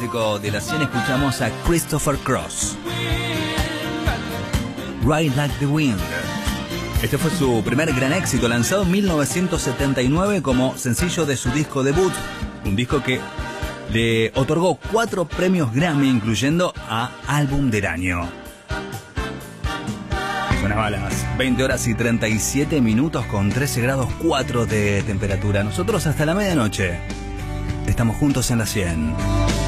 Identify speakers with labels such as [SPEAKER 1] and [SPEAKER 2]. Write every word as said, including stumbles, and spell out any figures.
[SPEAKER 1] De la cien escuchamos a Christopher Cross, Ride Like the Wind. Este fue su primer gran éxito, lanzado en mil novecientos setenta y nueve como sencillo de su disco debut, un disco que le otorgó cuatro premios Grammy, incluyendo a Álbum del Año. Sonaba a las veinte horas y treinta y siete minutos con trece grados cuatro de temperatura. Nosotros hasta la medianoche estamos juntos en la cien.